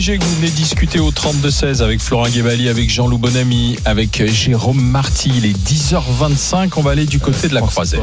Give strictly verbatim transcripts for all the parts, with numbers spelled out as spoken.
J'ai que vous venez discuter au trente-deux seize avec Florent Guébali, avec Jean-Loup Bonamy, avec Jérôme Marty. Il est dix heures vingt-cinq, on va aller du côté de la Croisette.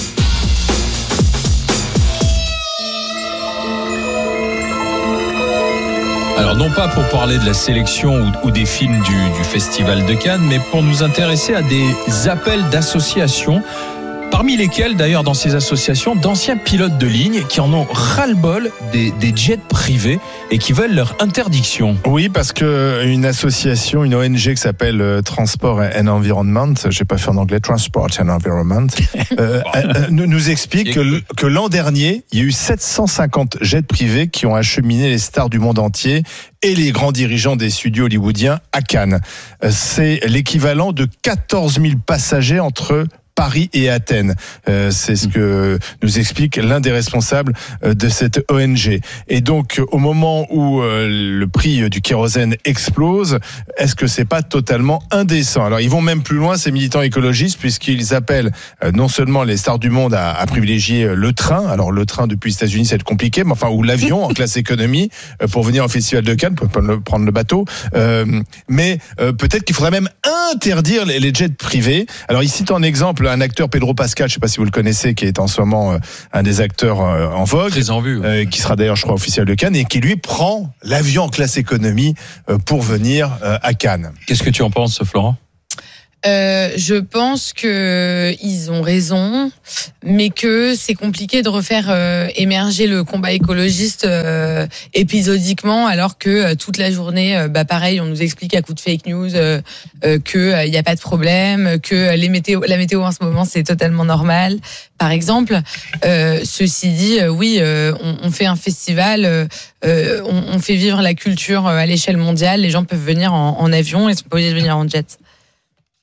Alors non pas pour parler de la sélection ou, ou des films du, du Festival de Cannes, mais pour nous intéresser à des appels d'associations, parmi lesquels d'ailleurs dans ces associations d'anciens pilotes de ligne qui en ont ras-le-bol des, des jets privés et qui veulent leur interdiction. Oui, parce que une association, une O N G qui s'appelle euh, Transport and Environment, j'ai pas fait en anglais, Transport and Environment, euh, euh, nous, nous explique que, que l'an dernier, il y a eu sept cent cinquante jets privés qui ont acheminé les stars du monde entier et les grands dirigeants des studios hollywoodiens à Cannes. C'est l'équivalent de quatorze mille passagers entre Paris et Athènes. Euh, c'est ce que nous explique l'un des responsables de cette O N G. Et donc, au moment où euh, le prix du kérosène explose, est-ce que c'est pas totalement indécent? Alors, ils vont même plus loin, ces militants écologistes, puisqu'ils appellent euh, non seulement les stars du monde à, à privilégier le train. Alors, le train depuis les États-Unis, c'est compliqué, mais enfin, ou l'avion en classe économie euh, pour venir au Festival de Cannes, pour prendre le bateau. Euh, mais euh, peut-être qu'il faudrait même interdire les, les jets privés. Alors, il cite en exemple un acteur, Pedro Pascal, je ne sais pas si vous le connaissez, qui est en ce moment euh, un des acteurs euh, en vogue, très en vue, ouais. euh, qui sera d'ailleurs, je crois, officiel de Cannes, et qui lui prend l'avion en classe économie euh, pour venir euh, à Cannes. Qu'est-ce que tu en penses, Florent ? Euh, je pense que ils ont raison, mais que c'est compliqué de refaire euh, émerger le combat écologiste euh, épisodiquement, alors que euh, toute la journée, euh, bah pareil, on nous explique à coup de fake news euh, euh, que il y a pas de problème, que les météo, la météo en ce moment c'est totalement normal. Par exemple, euh, ceci dit, euh, oui, euh, on, on fait un festival, euh, on, on fait vivre la culture à l'échelle mondiale. Les gens peuvent venir en, en avion, ils sont pas obligés de venir en jet. Jean-Loup ?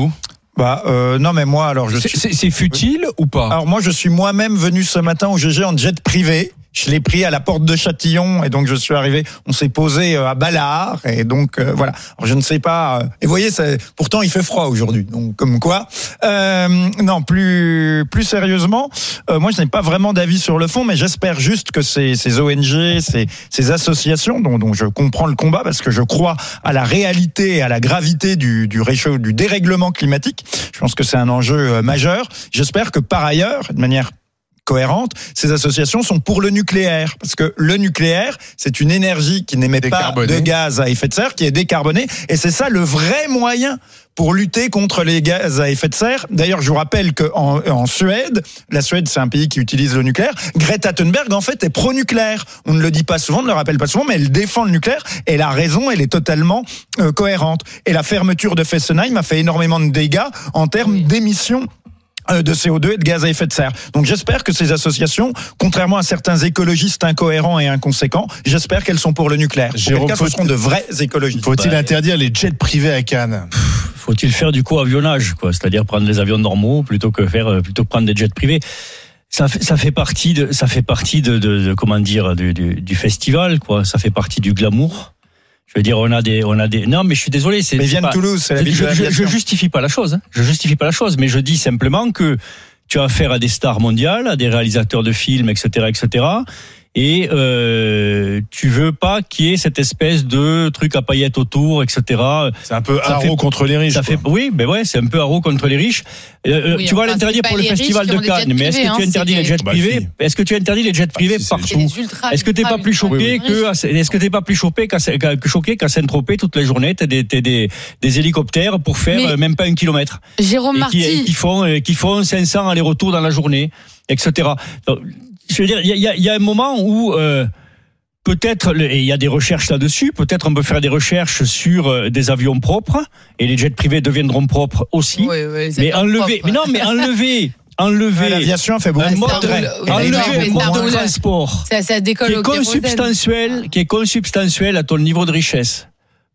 Bah euh, non mais moi alors je c'est, suis... c'est, c'est futile ou pas ? Alors moi je suis moi-même venu ce matin au G G en jet privé. Je l'ai pris à la porte de Châtillon et donc je suis arrivé. On s'est posé à Balard et donc euh, voilà. Alors je ne sais pas. Euh, et vous voyez, ça, pourtant il fait froid aujourd'hui. Donc comme quoi. Euh, non, plus plus sérieusement, euh, moi je n'ai pas vraiment d'avis sur le fond, mais j'espère juste que ces, ces O N G, ces, ces associations dont, dont je comprends le combat parce que je crois à la réalité et à la gravité du du réchaud, du dérèglement climatique. Je pense que c'est un enjeu majeur. J'espère que par ailleurs, de manière cohérente, ces associations sont pour le nucléaire. Parce que le nucléaire, c'est une énergie qui n'émet pas de gaz à effet de serre, qui est décarbonée. Et c'est ça le vrai moyen pour lutter contre les gaz à effet de serre. D'ailleurs, je vous rappelle qu'en en Suède, la Suède, c'est un pays qui utilise le nucléaire. Greta Thunberg, en fait, est pro-nucléaire. On ne le dit pas souvent, on ne le rappelle pas souvent, mais elle défend le nucléaire. Et la raison, elle est totalement euh, cohérente. Et la fermeture de Fessenheim a fait énormément de dégâts en termes oui. d'émissions de C O deux et de gaz à effet de serre. Donc j'espère que ces associations, contrairement à certains écologistes incohérents et inconséquents, j'espère qu'elles sont pour le nucléaire. Jérôme, ce seront de vrais écologistes. Faut-il bah, interdire les jets privés à Cannes ? Faut-il faire du co-avionnage, quoi, c'est-à-dire prendre les avions normaux plutôt que faire plutôt que prendre des jets privés. Ça fait, ça fait partie de ça fait partie de, de, de comment dire du, du, du festival, quoi. Ça fait partie du glamour. Je veux dire, on a des, on a des. Non, mais je suis désolé. C'est. Mais c'est viens pas... de Toulouse, c'est la ville je, de l'aviation. Je, je justifie pas la chose. Hein. Je justifie pas la chose, mais je dis simplement que tu as affaire à des stars mondiales, à des réalisateurs de films, et cetera, et cetera. Et euh, tu veux pas qu'il y ait cette espèce de truc à paillettes autour, et cetera. C'est un peu haro contre les riches. Ça fait, oui, ben ouais, c'est un peu haro contre les riches. Euh, oui, tu vas l'interdire pour le festival de Cannes, mais est-ce que tu interdis les jets privés ? Est-ce que tu interdis les jets privés partout ? Est-ce que t'es pas plus choqué que, est-ce que t'es pas plus choqué qu'à, choqué qu'à Saint-Tropez toute la journée t'as des, t'as des, des hélicoptères pour faire mais même pas un kilomètre. Jérôme Marty. Qui, qui font, qui font cinq cents allers-retours dans la journée, et cetera. Donc, je veux dire, il y a, y a un moment où euh, peut-être, et il y a des recherches là-dessus, peut-être on peut faire des recherches sur euh, des avions propres, et les jets privés deviendront propres aussi. Oui, oui, mais enlever, mais non, mais enlever, enlever. Ouais, l'aviation fait beaucoup un mode, de enlever un mode de transport ça, ça décolle qui est consubstantiel, qui est consubstantiel à ton niveau de richesse.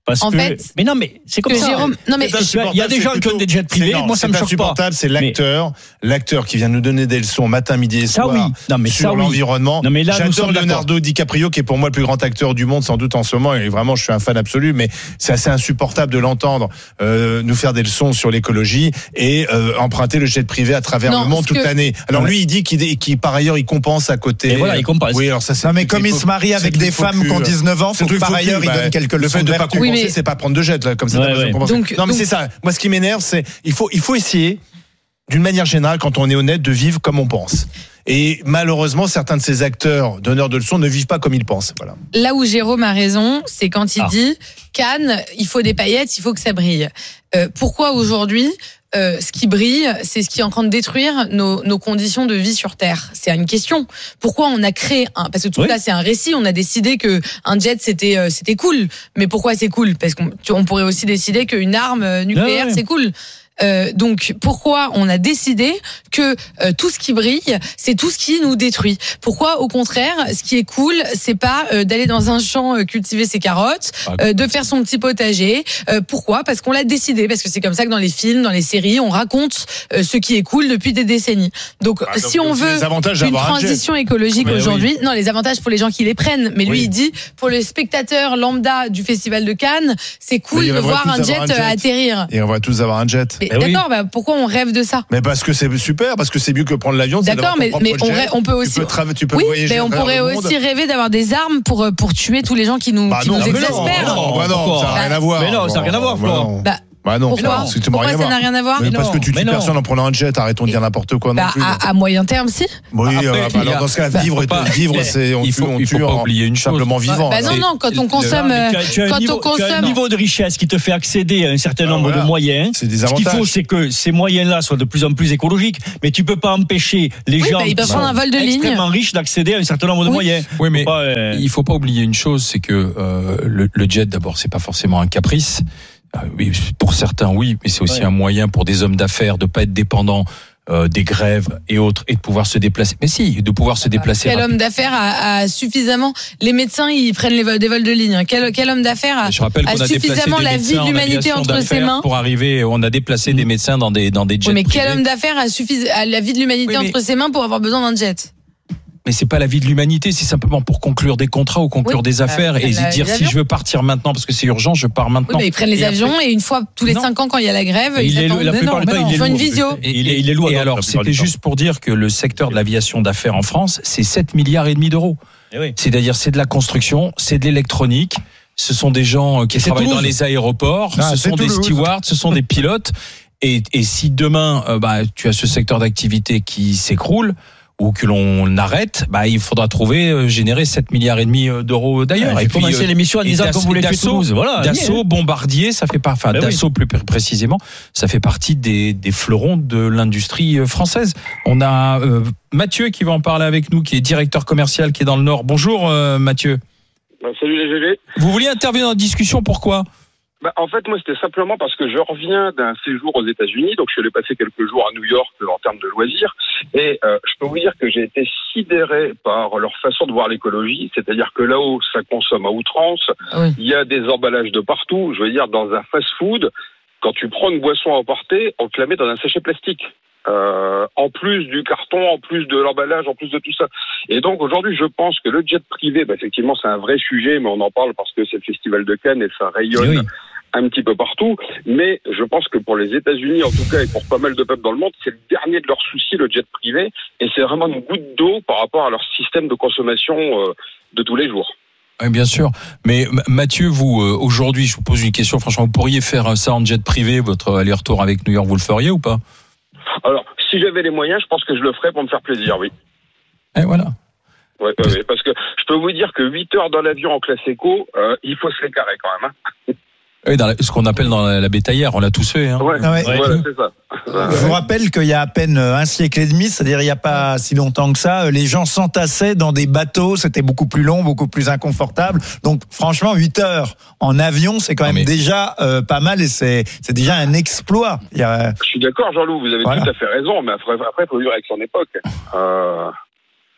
Parce en que, fait, mais non, mais c'est comme ça. Jérôme, non mais il y a des gens qui ont des jets privés. Non, moi, ça me choque pas. C'est l'acteur, mais... l'acteur qui vient nous donner des leçons matin, midi et soir ça, oui. non, mais sur ça, l'environnement. Oui. Non, mais là, j'adore Leonardo DiCaprio, qui est pour moi le plus grand acteur du monde, sans doute en ce moment. Et vraiment, je suis un fan absolu. Mais c'est assez insupportable de l'entendre euh, nous faire des leçons sur l'écologie et euh, emprunter le jet privé à travers non, le monde toute que... l'année. Alors ouais. lui, il dit qu'il, qu'il par ailleurs, il compense à côté. Et voilà, il compense. Oui, alors ça, c'est non, mais comme il se marie avec des femmes qui ont dix-neuf ans, faut que par ailleurs, il donne quelques leçons. Le fait de pas compenser, c'est pas prendre de jet. Là, comme ça, ouais, ouais. Donc, non, mais donc... c'est ça. Moi, ce qui m'énerve, c'est il faut il faut essayer, d'une manière générale, quand on est honnête, de vivre comme on pense. Et malheureusement, certains de ces acteurs donneurs de leçons ne vivent pas comme ils pensent. Voilà. Là où Jérôme a raison, c'est quand il ah. dit Cannes, il faut des paillettes, il faut que ça brille. Euh, pourquoi aujourd'hui Euh, ce qui brille, c'est ce qui est en train de détruire nos, nos conditions de vie sur Terre. C'est une question. Pourquoi on a créé un, parce que tout oui. là c'est un récit. On a décidé que un jet c'était euh, c'était cool. Mais pourquoi c'est cool? Parce qu'on on pourrait aussi décider qu'une arme nucléaire ouais. c'est cool. Euh, donc pourquoi on a décidé que euh, tout ce qui brille c'est tout ce qui nous détruit? Pourquoi au contraire ce qui est cool c'est pas euh, d'aller dans un champ euh, cultiver ses carottes, euh, de faire son petit potager? euh, Pourquoi? Parce qu'on l'a décidé, parce que c'est comme ça que dans les films, dans les séries on raconte euh, ce qui est cool depuis des décennies. Donc, ah, donc si on veut une transition écologique mais aujourd'hui, oui. non les avantages pour les gens qui les prennent, mais lui oui. il dit pour les spectateurs lambda du Festival de Cannes c'est cool de voir un jet, un jet atterrir. Et on va tous avoir un jet. Mais, d'accord, oui. bah pourquoi on rêve de ça? Mais parce que c'est super, parce que c'est mieux que prendre l'avion. D'accord, mais, mais on, rêve, on peut aussi. Tu peux, tra- tu peux oui, voyager. Mais on pourrait aussi rêver d'avoir des armes pour pour tuer tous les gens qui nous, bah qui non, nous exaspèrent. Non, bah non, ça n'a rien à voir. Mais non, ça n'a rien à voir, Florent. Bah non, pourquoi, c'est pourquoi ça n'a rien à voir? mais mais parce que tu tues personne en prenant un jet, arrêtons de dire n'importe quoi bah, non plus. À, à moyen terme, si. Oui, Après, euh, bah, alors dans ce cas, vivre, pas, vivre, c'est on il faut, tue, on il faut tue pas en, oublier une simplement chose. vivant. Bah, bah non, non, quand on consomme, quand on consomme, tu as un niveau de richesse qui te fait accéder à un certain nombre ah, voilà. de moyens. C'est des avantages. Ce qu'il faut, c'est que ces moyens-là soient de plus en plus écologiques, mais tu peux pas empêcher les oui, gens bah, ils peuvent prendre un vol de ligne extrêmement riches d'accéder à un certain nombre de oui. moyens. Oui, mais pas, euh... il faut pas oublier une chose, c'est que euh, le, le jet, d'abord, c'est pas forcément un caprice. Oui, pour certains, oui, mais c'est aussi ouais. un moyen pour des hommes d'affaires de pas être dépendants euh, des grèves et autres et de pouvoir se déplacer. Mais si, de pouvoir se déplacer. Quel rapide. homme d'affaires a, a suffisamment? Les médecins, ils prennent les vols, des vols de ligne. Quel, quel homme d'affaires a, a suffisamment la vie de l'humanité entre ses mains pour arriver? On a déplacé mmh. des médecins dans des dans des jets. Oui, mais privés. Quel homme d'affaires a, suffis, a la vie de l'humanité oui, mais... entre ses mains pour avoir besoin d'un jet? Mais c'est pas la vie de l'humanité, c'est simplement pour conclure des contrats ou conclure oui, des affaires euh, et dire si je veux partir maintenant parce que c'est urgent, je pars maintenant. Oui, mais ils prennent les et avions après... et une fois tous les non. cinq ans quand il y a la grève, et ils il attendent. La plupart du temps, ils font une visio. Et, et, et, il est loin. Et alors, c'était juste pour dire que le secteur de l'aviation d'affaires en France, c'est sept milliards et demi d'euros. Et oui. C'est-à-dire, c'est de la construction, c'est de l'électronique. Ce sont des gens qui travaillent Toulouse. dans les aéroports, ah, ce sont des Toulouse. stewards, ce sont des pilotes. Et, et si demain, euh, bah, tu as ce secteur d'activité qui s'écroule, ou que l'on arrête, bah, il faudra trouver, euh, générer sept milliards et demi d'euros d'ailleurs. Ouais, et puis, commencer euh, l'émission en disant qu'on voulait tuer Toulouse. Voilà. Dassault, Bombardier, ça fait pas, enfin, ben Dassault oui. plus précisément, ça fait partie des, des fleurons de l'industrie française. On a, euh, Mathieu qui va en parler avec nous, qui est directeur commercial, qui est dans le Nord. Bonjour, euh, Mathieu. Bah, salut les G G. Vous vouliez intervenir dans la discussion, pourquoi? Bah, en fait, moi, c'était simplement parce que je reviens d'un séjour aux États-Unis, donc je suis allé passer quelques jours à New York en termes de loisirs, et euh, je peux vous dire que j'ai été sidéré par leur façon de voir l'écologie, c'est-à-dire que là-haut, ça consomme à outrance, oui. il y a des emballages de partout, je veux dire, dans un fast-food, quand tu prends une boisson à emporter, on te la met dans un sachet plastique. Euh, en plus du carton, en plus de l'emballage, en plus de tout ça. Et donc aujourd'hui, je pense que le jet privé, bah, effectivement, c'est un vrai sujet, mais on en parle parce que c'est le Festival de Cannes et ça rayonne oui. un petit peu partout. Mais je pense que pour les États-Unis, en tout cas, et pour pas mal de peuples dans le monde, c'est le dernier de leurs soucis, le jet privé, et c'est vraiment une goutte d'eau par rapport à leur système de consommation euh, de tous les jours. Oui, bien sûr. Mais Mathieu, vous, euh, aujourd'hui, je vous pose une question. Franchement, vous pourriez faire ça en jet privé, votre aller-retour avec New York, vous le feriez ou pas? Alors, si j'avais les moyens, je pense que je le ferais pour me faire plaisir, oui. Et voilà. Ouais, ouais, ouais, parce que je peux vous dire que huit heures dans l'avion en classe éco, euh, il faut se les carrer quand même. Hein. Oui, dans la, ce qu'on appelle dans la, la bétaillère, on l'a tous fait. Hein. Ouais, ah ouais. Voilà, c'est ça. Je vous rappelle qu'il y a à peine un siècle et demi, c'est-à-dire il n'y a pas si longtemps que ça, les gens s'entassaient dans des bateaux, c'était beaucoup plus long, beaucoup plus inconfortable. Donc franchement, huit heures en avion, c'est quand même mais... déjà euh, pas mal et c'est, c'est déjà un exploit. Il y a... Je suis d'accord, Jean-Loup, vous avez voilà. tout à fait raison, mais après, après, il faut vivre avec son époque. Euh...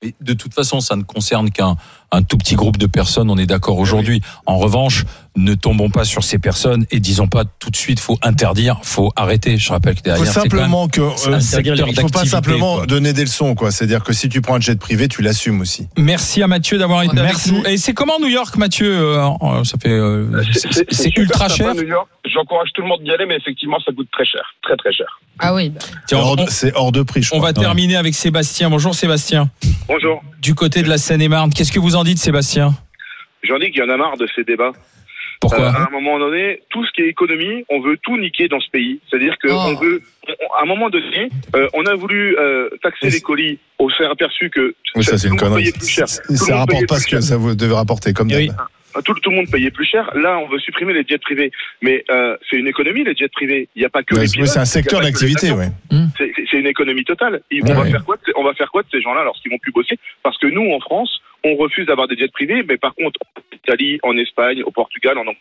Et de toute façon, ça ne concerne qu'un un tout petit groupe de personnes, on est d'accord aujourd'hui. En revanche, ne tombons pas sur ces personnes et disons pas tout de suite, faut interdire, faut arrêter. Je rappelle que derrière, faut simplement que, euh, il faut pas simplement quoi. donner des leçons, quoi. C'est-à-dire que si tu prends un jet privé, tu l'assumes aussi. Merci à Mathieu d'avoir été Merci. avec nous. Et c'est comment New York, Mathieu? Ça fait, euh, c'est, c'est, c'est ultra cher. New York. J'encourage tout le monde d'y aller, mais effectivement, ça coûte très cher, très très cher. Ah oui. Bah. Tiens, on, c'est hors de prix. Je on crois. va terminer avec Sébastien. Bonjour Sébastien. Bonjour. Du côté de la Seine-et-Marne, qu'est-ce que vous en dites, Sébastien? J'en dis qu'il y en a marre de ces débats. Pourquoi? euh, À un moment donné, tout ce qui est économie, on veut tout niquer dans ce pays. C'est-à-dire que oh. on veut, on, à un moment donné, euh, on a voulu euh, taxer les colis au faire aperçu que oui, ça, c'est une connerie. Plus cher. Ça, ça rapporte pas ce que ça vous devait rapporter, comme oui. Tout, tout le monde payait plus cher. Là, on veut supprimer les jets privés. Mais euh, c'est une économie, les jets privés. Il n'y a pas que ouais, les pilotes. C'est un secteur d'activité, oui. C'est, c'est une économie totale. Et on, ouais. va faire quoi de, on va faire quoi de ces gens-là lorsqu'ils vont plus bosser? Parce que nous, en France, on refuse d'avoir des jets privés, mais par contre, en Italie, en Espagne, au Portugal, en Angleterre.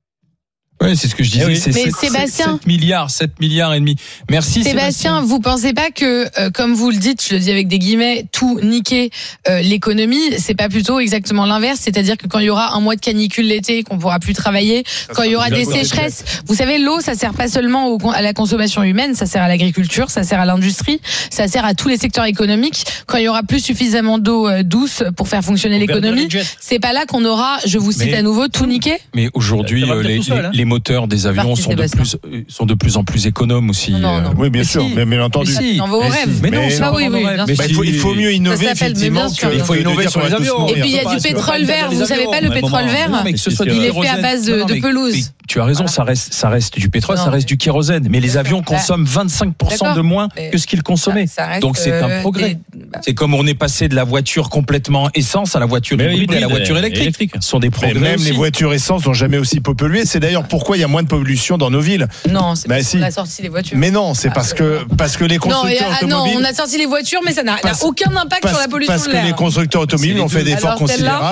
Oui, c'est ce que je disais. Oui. C'est mais sept, Sébastien, sept milliards, sept milliards et demi. Merci Sébastien. Sébastien, vous pensez pas que, euh, comme vous le dites, je le dis avec des guillemets, tout niquer euh, l'économie, c'est pas plutôt exactement l'inverse, c'est-à-dire que quand il y aura un mois de canicule l'été, qu'on pourra plus travailler, ça quand il y aura des sécheresses, vous savez, l'eau, ça sert pas seulement au, à la consommation humaine, ça sert à l'agriculture, ça sert à l'industrie, ça sert à tous les secteurs économiques. Quand il y aura plus suffisamment d'eau euh, douce pour faire fonctionner l'économie, c'est pas là qu'on aura, je vous cite mais, à nouveau, tout niqué. Mais aujourd'hui, euh, les, seul, hein. les, les moteurs des avions sont de, plus, sont de plus en plus économes aussi. Non, non. Oui, bien mais sûr, si. mais bien entendu. Mais si. Dans vos mais rêves. Si. Mais non, mais ça, oui, oui. Mais il, faut, il faut mieux innover, effectivement. Que, il faut innover sur les avions. Et puis il y a du pétrole vert. Vous savez pas, le pétrole vert, il est fait à base de pelouse. Tu as raison, ça reste, ça reste du pétrole, ça reste du kérosène. Mais les avions consomment vingt-cinq pour cent de moins que ce qu'ils consommaient. Donc c'est un progrès. C'est comme on est passé de la voiture complètement essence à la voiture hybride et à la voiture électrique. Ce sont des progrès. Même les voitures essence n'ont jamais aussi peu pollué. C'est d'ailleurs pourquoi il y a moins de pollution dans nos villes. Non, c'est parce qu'on a sorti les voitures. Mais non, c'est parce que parce que les constructeurs automobiles. Non, on a sorti les voitures, mais ça n'a aucun impact sur la pollution de l'air. Parce que les constructeurs automobiles ont fait des efforts considérables.